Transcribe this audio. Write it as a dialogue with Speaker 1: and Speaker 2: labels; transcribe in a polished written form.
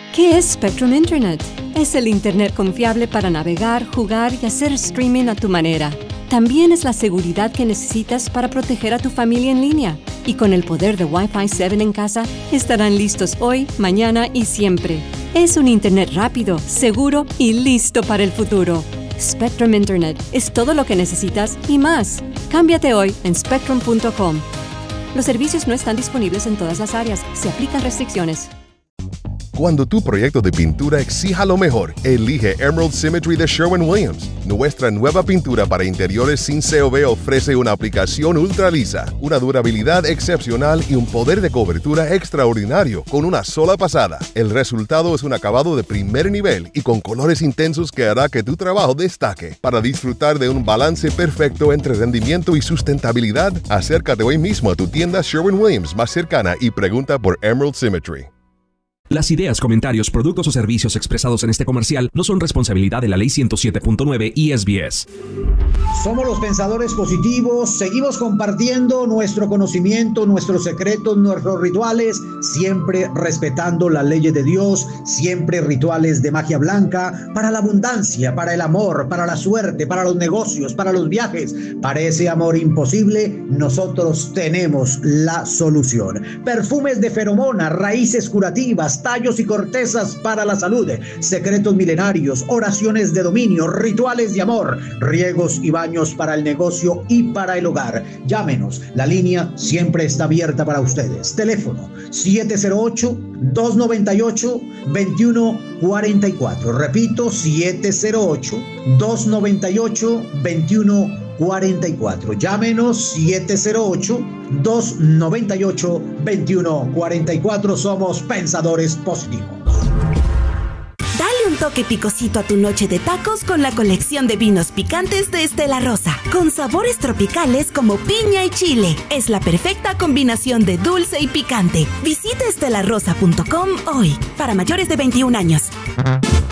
Speaker 1: ¿Qué es Spectrum Internet? Es el Internet confiable para navegar, jugar y hacer streaming a tu manera. También es la seguridad que necesitas para proteger a tu familia en línea. Y con el poder de Wi-Fi 7 en casa, estarán listos hoy, mañana y siempre. Es un Internet rápido, seguro y listo para el futuro. Spectrum Internet es todo lo que necesitas y más. Cámbiate hoy en spectrum.com. Los servicios no están disponibles en todas las áreas. Se aplican restricciones.
Speaker 2: Cuando tu proyecto de pintura exija lo mejor, elige Emerald Symmetry de Sherwin-Williams. Nuestra nueva pintura para interiores sin COV ofrece una aplicación ultra lisa, una durabilidad excepcional y un poder de cobertura extraordinario con una sola pasada. El resultado es un acabado de primer nivel y con colores intensos que hará que tu trabajo destaque. Para disfrutar de un balance perfecto entre rendimiento y sustentabilidad, acércate hoy mismo a tu tienda Sherwin-Williams más cercana y pregunta por Emerald Symmetry.
Speaker 3: Las ideas, comentarios, productos o servicios expresados en este comercial no son responsabilidad de la Ley 107.9 y SBS.
Speaker 4: Somos los pensadores positivos, seguimos compartiendo nuestro conocimiento, nuestros secretos, nuestros rituales, siempre respetando las leyes de Dios, siempre rituales de magia blanca, para la abundancia, para el amor, para la suerte, para los negocios, para los viajes, para ese amor imposible, nosotros tenemos la solución. Perfumes de feromona, raíces curativas, tallos y cortezas para la salud, secretos milenarios, oraciones de dominio, rituales de amor, riegos y baños para el negocio y para el hogar. Llámenos, la línea siempre está abierta para ustedes. Teléfono 708-298-2144. Repito, 708-298-2144. Llámenos 708-298-2144. Somos Pensadores Positivos.
Speaker 5: Dale un toque picosito a tu noche de tacos con la colección de vinos picantes de Estela Rosa, con sabores tropicales como piña y chile. Es la perfecta combinación de dulce y picante. Visita estelarosa.com hoy, para mayores de 21 años.